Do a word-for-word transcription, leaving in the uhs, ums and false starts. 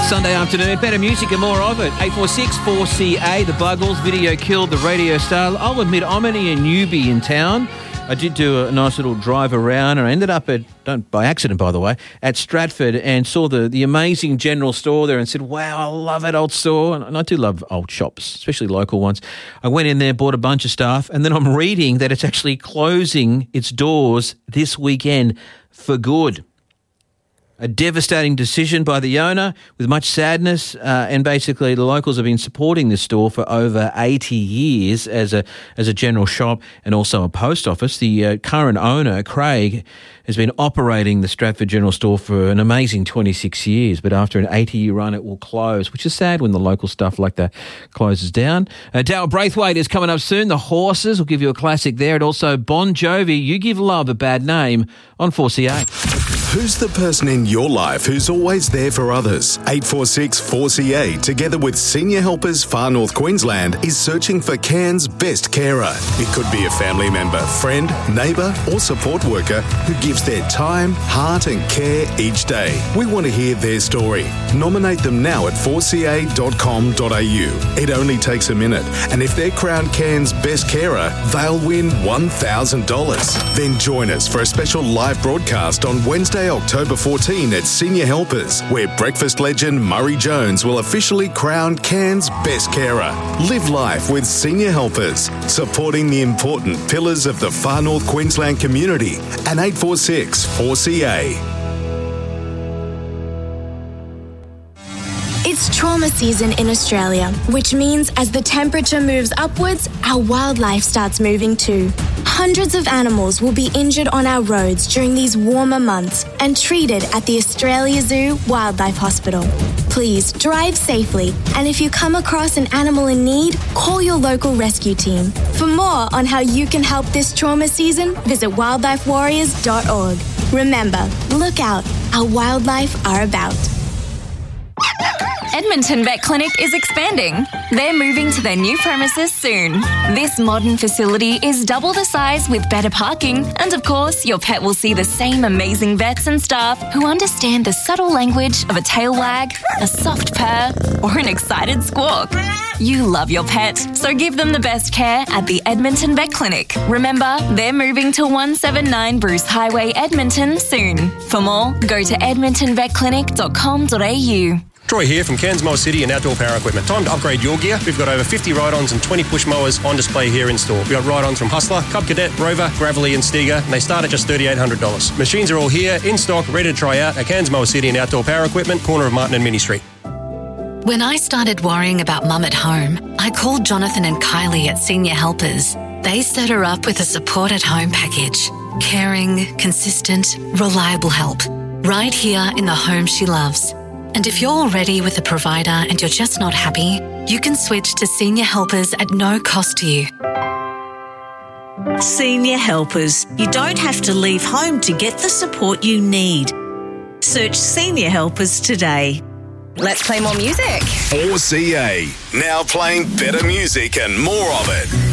Sunday afternoon. Better music and more of it. eight four six four C A, the Buggles. Video killed the radio star. I'll admit, I'm only a newbie in town. I did do a nice little drive around and I ended up at, don't by accident by the way, at Stratford and saw the, the amazing general store there and said, wow, I love that old store. And I do love old shops, especially local ones. I went in there, bought a bunch of stuff, and then I'm reading that it's actually closing its doors this weekend for good. A devastating decision by the owner with much sadness, uh, and basically the locals have been supporting this store for over eighty years as a as a general shop and also a post office. The uh, current owner, Craig, has been operating the Stratford General Store for an amazing twenty-six years, but after an eighty-year run it will close, which is sad when the local stuff like that closes down. Uh, Dale Braithwaite is coming up soon. The Horses will give you a classic there, and also Bon Jovi, You Give Love a Bad Name on four C A. Who's the person in your life who's always there for others? eight four six four C A, together with Senior Helpers Far North Queensland, is searching for Cairns' best carer. It could be a family member, friend, neighbour or support worker who gives their time, heart and care each day. We want to hear their story. Nominate them now at four c a dot com dot a u. It only takes a minute, and if they're crowned Cairns' best carer, they'll win one thousand dollars. Then join us for a special live broadcast on Wednesday, October fourteenth at Senior Helpers, where breakfast legend Murray Jones will officially crown Cairns' best carer. Live life with Senior Helpers, supporting the important pillars of the Far North Queensland community, and eight four six four C A. It's trauma season in Australia, which means as the temperature moves upwards, our wildlife starts moving too. Hundreds of animals will be injured on our roads during these warmer months and treated at the Australia Zoo Wildlife Hospital. Please drive safely, and if you come across an animal in need, call your local rescue team. For more on how you can help this trauma season, visit wildlife warriors dot org. Remember, look out, our wildlife are about. Edmonton Vet Clinic is expanding. They're moving to their new premises soon. This modern facility is double the size with better parking, and of course, your pet will see the same amazing vets and staff who understand the subtle language of a tail wag, a soft purr, or an excited squawk. You love your pet, so give them the best care at the Edmonton Vet Clinic. Remember, they're moving to one seventy-nine Bruce Highway, Edmonton soon. For more, go to edmonton vet clinic dot com dot a u. Troy here from Cairns Mower City and Outdoor Power Equipment. Time to upgrade your gear. We've got over fifty ride-ons and twenty push mowers on display here in store. We've got ride-ons from Hustler, Cub Cadet, Rover, Gravelly and Stiga, and they start at just three thousand eight hundred dollars. Machines are all here, in stock, ready to try out at Cairns Mower City and Outdoor Power Equipment, corner of Martin and Mini Street. When I started worrying about Mum at home, I called Jonathan and Kylie at Senior Helpers. They set her up with a support at home package. Caring, consistent, reliable help. Right here in the home she loves. And if you're already with a provider and you're just not happy, you can switch to Senior Helpers at no cost to you. Senior Helpers. You don't have to leave home to get the support you need. Search Senior Helpers today. Let's play more music. four C A, now playing better music and more of it.